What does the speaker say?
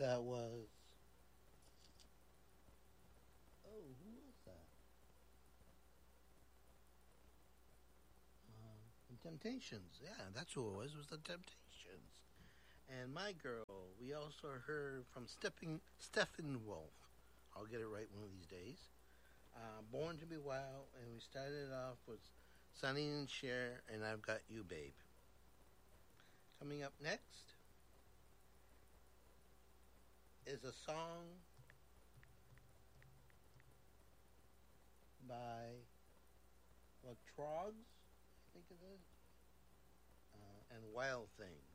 That was. Oh, who was that? The Temptations. Yeah, that's who it was the Temptations. And My Girl, we also heard from Steppenwolf. I'll get it right one of these days. Born to Be Wild, and we started off with Sonny and Cher, and I've Got You, Babe. Coming up next is a song by La Trogs, I think it is, and Wild Thing.